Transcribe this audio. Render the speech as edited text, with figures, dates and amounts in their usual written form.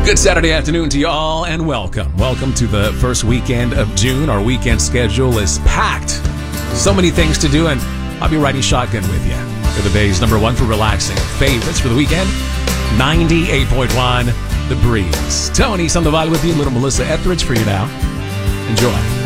Good Saturday afternoon to y'all, and welcome. Welcome to the first weekend of June. Our weekend schedule is packed. So many things to do, and I'll be riding shotgun with you. For the Bay's #1 for relaxing. Favorites for the weekend, 98.1 The Breeze. Tony Sandoval with you, little Melissa Etheridge for you now. Enjoy.